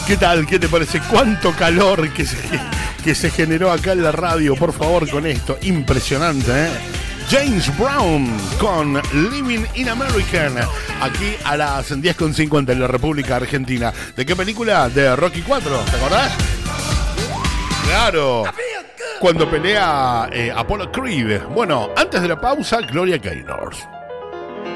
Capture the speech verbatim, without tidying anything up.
¿Qué tal? ¿Qué te parece? ¿Cuánto calor que se, que se generó acá en la radio? Por favor, con esto. Impresionante, ¿eh? James Brown con Living in American. Aquí a las diez con cincuenta en la República Argentina. ¿De qué película? De Rocky cuatro, ¿te acordás? Claro. Cuando pelea eh, Apollo Creed. Bueno, antes de la pausa, Gloria Gaynor.